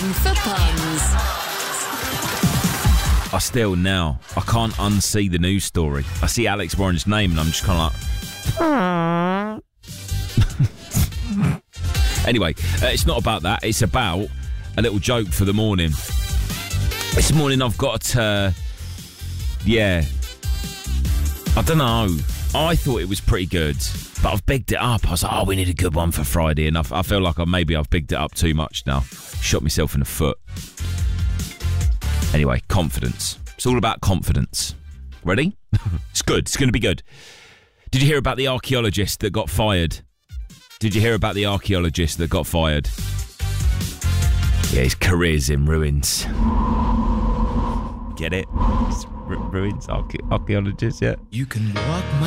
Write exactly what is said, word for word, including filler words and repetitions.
for puns. I still now, I can't unsee the news story. I see Alex Warren's name and I'm just kind of like... Anyway, uh, it's not about that. It's about a little joke for the morning. This morning I've got, uh, yeah, I don't know. I thought it was pretty good, but I've bigged it up. I was like, oh, we need a good one for Friday. And I, I feel like I, maybe I've bigged it up too much now. Shot myself in the foot. Anyway, confidence. It's all about confidence. Ready? It's good. It's going to be good. Did you hear about the archaeologist that got fired? Did you hear about the archaeologist that got fired? Yeah, his career's in ruins. Get it? It's ru- ruins, archae- archaeologist, yeah. You can walk my